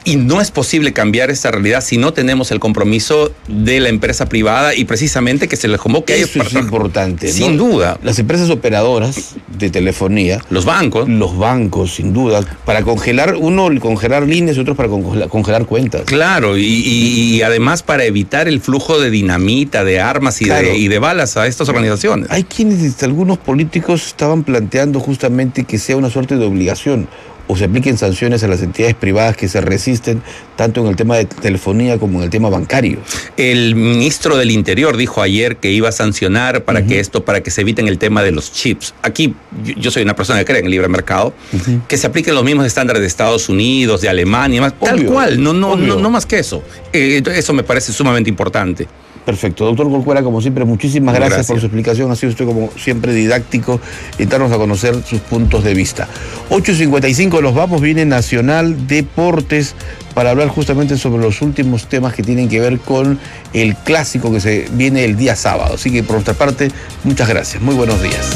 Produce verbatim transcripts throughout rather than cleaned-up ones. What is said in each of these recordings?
Y no es posible cambiar esta realidad si no tenemos el compromiso de la empresa privada y precisamente que se les convoque. Eso es importante, ¿no? Sin duda. Las empresas operadoras de telefonía. Los bancos. Los bancos, sin duda. Para congelar, uno congelar líneas y otros para congelar, congelar cuentas. Claro, y, y, y además para evitar el flujo de dinamita, de armas y, claro, de, y de balas a estas organizaciones. Hay quienes, algunos políticos estaban planteando justamente que sea una suerte de obligación o se apliquen sanciones a las entidades privadas que se resisten tanto en el tema de telefonía como en el tema bancario. El ministro del Interior dijo ayer que iba a sancionar para uh-huh. que esto, para que se eviten el tema de los chips. Aquí yo, yo soy una persona que cree en el libre mercado, uh-huh. que se apliquen los mismos estándares de Estados Unidos, de Alemania, más, tal cual, no, no, no, no más que eso. Eh, eso me parece sumamente importante. Perfecto. Doctor Corcuera, como siempre, muchísimas gracias, gracias por su explicación. Ha sido usted, como siempre, didáctico y darnos a conocer sus puntos de vista. ocho cincuenta y cinco, los vamos, viene Nacional Deportes para hablar justamente sobre los últimos temas que tienen que ver con el clásico que se viene el día sábado. Así que, por nuestra parte, muchas gracias. Muy buenos días.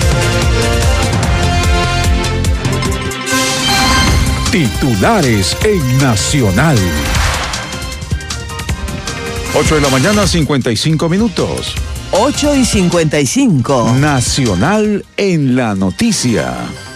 Titulares en Nacional. ocho de la mañana, cincuenta y cinco minutos. ocho y cincuenta y cinco. Nacional en la noticia.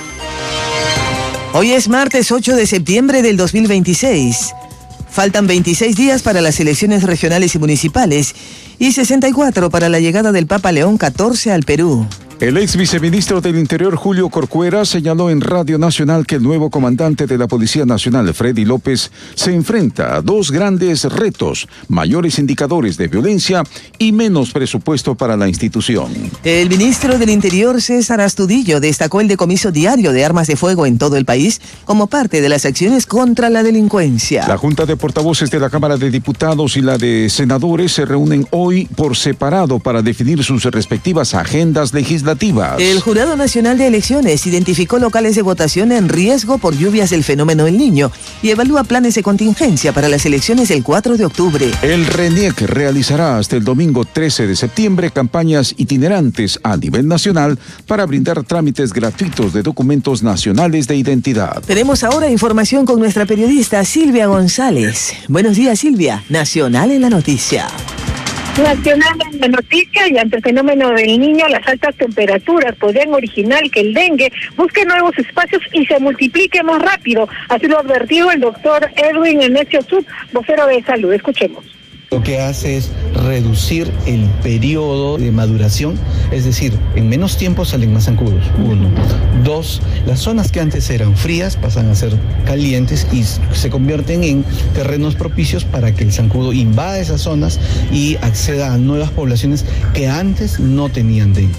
Hoy es martes ocho de septiembre del dos mil veintiséis. Faltan veintiséis días para las elecciones regionales y municipales y sesenta y cuatro para la llegada del Papa León catorce al Perú. El ex viceministro del Interior, Julio Corcuera, señaló en Radio Nacional que el nuevo comandante de la Policía Nacional, Freddy López, se enfrenta a dos grandes retos: mayores indicadores de violencia y menos presupuesto para la institución. El ministro del Interior, César Astudillo, destacó el decomiso diario de armas de fuego en todo el país como parte de las acciones contra la delincuencia. La Junta de Portavoces de la Cámara de Diputados y la de Senadores se reúnen hoy por separado para definir sus respectivas agendas legislativas. El Jurado Nacional de Elecciones identificó locales de votación en riesgo por lluvias del fenómeno El Niño y evalúa planes de contingencia para las elecciones del cuatro de octubre. El RENIEC realizará hasta el domingo trece de septiembre campañas itinerantes a nivel nacional para brindar trámites gratuitos de documentos nacionales de identidad. Tenemos ahora información con nuestra periodista Silvia González. Buenos días, Silvia. Nacional en la noticia. Nacional en la noticia, y ante el fenómeno del Niño, las altas temperaturas podrían originar que el dengue busque nuevos espacios y se multiplique más rápido. Así lo ha advertido el doctor Edwin Enesio Sud, vocero de salud. Escuchemos. Lo que hace es reducir el periodo de maduración, es decir, en menos tiempo salen más zancudos, uno. Dos, las zonas que antes eran frías pasan a ser calientes y se convierten en terrenos propicios para que el zancudo invada esas zonas y acceda a nuevas poblaciones que antes no tenían dengue.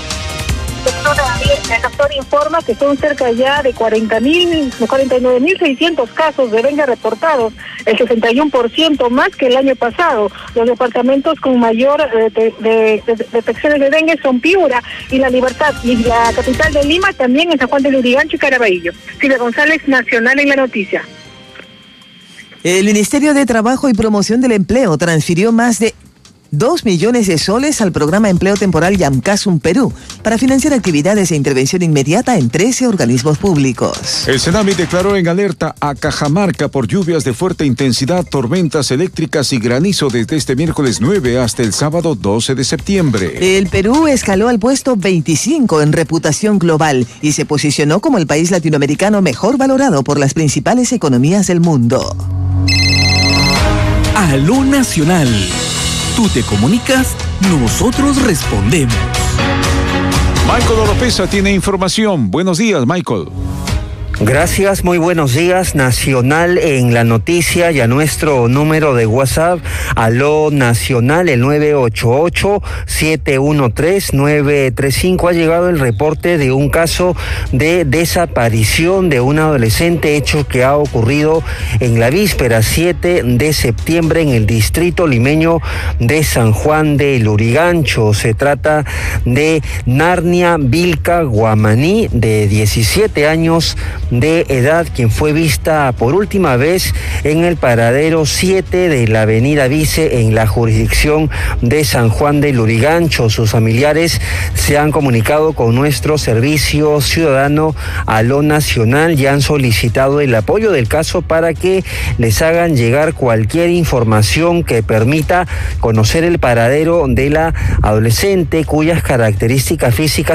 El doctor informa que son cerca ya de cuarenta mil, cuarenta y nueve mil seiscientos casos de dengue reportados, el sesenta y uno por ciento más que el año pasado. Los departamentos con mayor eh, de, de, de, de detecciones de dengue son Piura y La Libertad, y la capital de Lima también en San Juan de Lurigancho y Caraballo. Silvia González, Nacional en la noticia. El Ministerio de Trabajo y Promoción del Empleo transfirió más de Dos millones de soles al programa Empleo Temporal Yamcasum Perú para financiar actividades de intervención inmediata en trece organismos públicos. El Senami declaró en alerta a Cajamarca por lluvias de fuerte intensidad, tormentas eléctricas y granizo desde este miércoles nueve hasta el sábado doce de septiembre. El Perú escaló al puesto veinticinco en reputación global y se posicionó como el país latinoamericano mejor valorado por las principales economías del mundo. Aló Nacional. Tú te comunicas, nosotros respondemos. Michael Oropesa tiene información. Buenos días, Michael. Gracias, muy buenos días. Nacional en la noticia y a nuestro número de WhatsApp, Aló Nacional, el nueve ocho ocho, siete uno tres, nueve tres cinco. Ha llegado el reporte de un caso de desaparición de un adolescente, hecho que ha ocurrido en la víspera siete de septiembre en el distrito limeño de San Juan de Lurigancho. Se trata de Narnia Vilca Guamaní, de diecisiete años de edad, quien fue vista por última vez en el paradero siete de la avenida Vice en la jurisdicción de San Juan de Lurigancho. Sus familiares se han comunicado con nuestro servicio ciudadano Aló Nacional y han solicitado el apoyo del caso para que les hagan llegar cualquier información que permita conocer el paradero de la adolescente cuyas características físicas